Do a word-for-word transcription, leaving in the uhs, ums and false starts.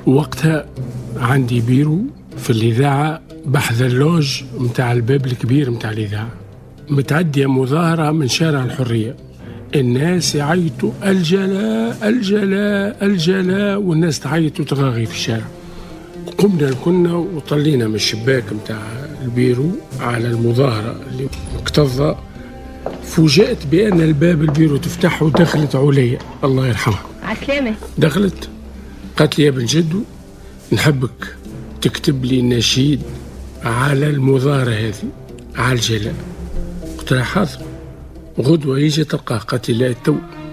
وقتها عندي بيرو في الإذاعة بحذ اللوج متاع الباب الكبير متاع الإذاعة، متعدية مظاهرة من شارع الحرية، الناس يعيطوا الجلاء الجلاء الجلاء، والناس تعيط وتغاغي في الشارع. قمنا كنا وطلينا من الشباك متاع البيرو على المظاهرة اللي مكتظة. فوجئت بأن الباب البيرو تفتح ودخلت عليا الله يرحمها. عسلامة. دخلت قالت لي يا بن جدو نحبك تكتب لي نشيد على المظاهرة هذه على الجلاء. قلت لها حاضر، غدوة يجي تلقاه. قالت لي لا تو